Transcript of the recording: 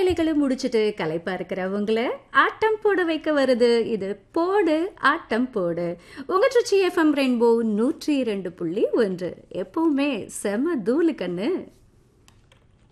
வேலைகளை முடிச்சுட்டு களைப்பா இருக்கிறவங்கள ஆட்டம் போட வைக்க வருது இது போடு ஆட்டம் போடு உங்க ட்ரிச்சி எஃப்எம் ரெயின்போ 102.1 எப்பவுமே செம தூளு கண்ணு.